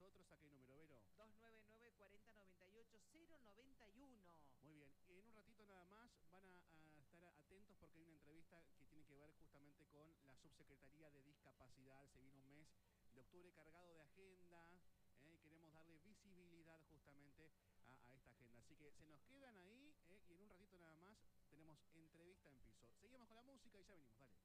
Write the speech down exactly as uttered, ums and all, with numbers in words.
nosotros? ¿A qué número, Vero? dos nueve nueve, cuarenta, noventa y ocho, cero noventa y uno. Muy bien, y en un ratito nada más van a, a estar atentos porque hay una entrevista que tiene que ver justamente con la Subsecretaría de Discapacidad. Se viene un mes de octubre cargado de agenda, ¿eh? Y queremos darle visibilidad justamente a, a esta agenda. Así que se nos quedan ahí, ¿eh? Y en un ratito nada más tenemos entrevista en piso. Seguimos con la música y ya venimos, dale.